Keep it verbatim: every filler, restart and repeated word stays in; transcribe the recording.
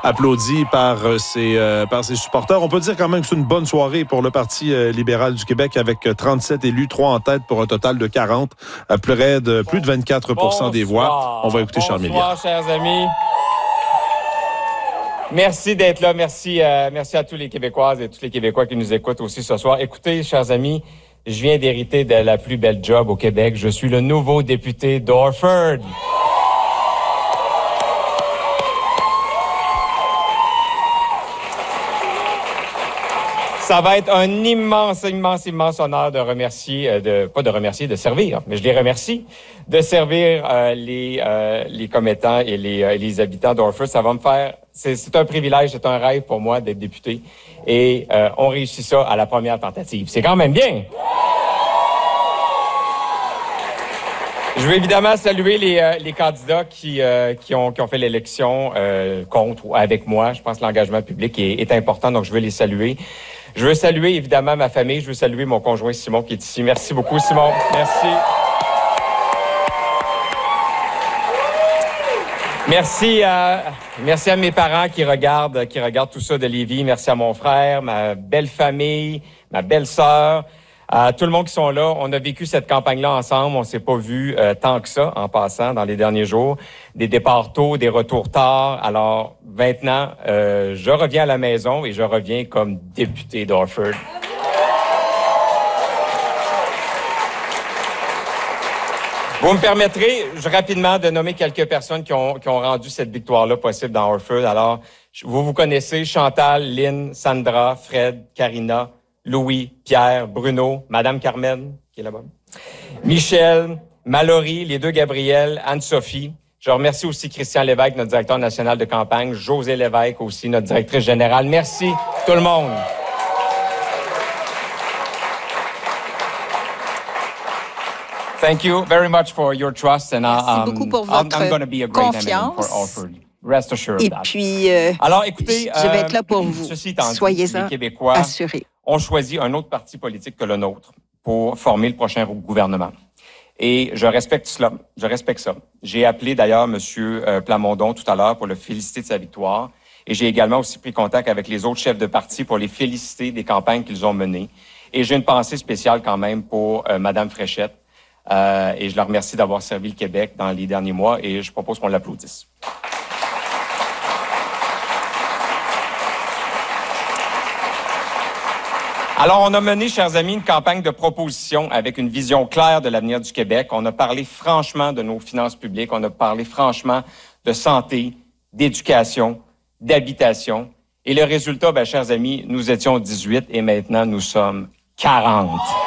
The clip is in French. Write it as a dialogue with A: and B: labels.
A: applaudi par ses, euh, par ses supporters. On peut dire quand même que c'est une bonne soirée pour le Parti euh, libéral du Québec avec trente-sept élus, trois en tête pour un total de quarante, à près de plus de vingt-quatre pour cent des voix. On va écouter Charles Milliard.
B: Bonsoir, chers amis. Merci d'être là. Merci, euh, merci à tous les Québécoises et tous les Québécois qui nous écoutent aussi ce soir. Écoutez, chers amis, je viens d'hériter de la plus belle job au Québec. Je suis le nouveau député d'Orford. Ça va être un immense, immense, immense honneur de remercier, euh, de pas de remercier, de servir, mais je les remercie, de servir euh, les euh, les commettants et les, euh, les habitants d'Orford. Ça va me faire, c'est, c'est un privilège, c'est un rêve pour moi d'être député. Et euh, on réussit ça à la première tentative. C'est quand même bien. Je veux évidemment saluer les, euh, les candidats qui, euh, qui, ont, qui ont fait l'élection euh, contre ou avec moi. Je pense que l'engagement public est, est important, donc je veux les saluer. Je veux saluer évidemment ma famille. Je veux saluer mon conjoint Simon qui est ici. Merci beaucoup, Simon. Merci. Merci à, merci à mes parents qui regardent, qui regardent tout ça de Lévis. Merci à mon frère, ma belle famille, ma belle sœur. À tout le monde qui sont là, on a vécu cette campagne-là ensemble. On s'est pas vu euh, tant que ça en passant dans les derniers jours. Des départs tôt, des retours tard. Alors maintenant, euh, je reviens à la maison et je reviens comme député d'Orford. Vous me permettrez je, rapidement de nommer quelques personnes qui ont, qui ont rendu cette victoire-là possible dans Orford. Alors, vous vous connaissez Chantal, Lynn, Sandra, Fred, Karina, Louis, Pierre, Bruno, Madame Carmen, qui est là-bas, Michel, Mallory, les deux Gabriel, Anne-Sophie. Je remercie aussi Christian Lévesque, notre directeur national de campagne, José Lévesque aussi, notre directrice générale. Merci tout le monde. Thank you very much for your trust. And,
C: Merci
B: um,
C: beaucoup pour
B: I'm,
C: votre
B: I'm going to be a great
C: confiance.
B: for Orford. Rest assured
C: Et
B: of that.
C: puis, euh,
B: Alors, écoutez,
C: je vais être là pour
B: euh,
C: vous.
B: Ceci étant dit,
C: Soyez-en
B: les Québécois
C: assurés.
B: ont choisi un autre parti politique que le nôtre pour former le prochain gouvernement. Et je respecte cela. Je respecte ça. J'ai appelé d'ailleurs M. Plamondon tout à l'heure pour le féliciter de sa victoire. Et j'ai également aussi pris contact avec les autres chefs de parti pour les féliciter des campagnes qu'ils ont menées. Et j'ai une pensée spéciale quand même pour euh, Mme Fréchette. Euh, et je la remercie d'avoir servi le Québec dans les derniers mois. Et je propose qu'on l'applaudisse. Alors, on a mené, chers amis, une campagne de proposition avec une vision claire de l'avenir du Québec. On a parlé franchement de nos finances publiques. On a parlé franchement de santé, d'éducation, d'habitation. Et le résultat, ben, chers amis, nous étions dix-huit et maintenant nous sommes quarante.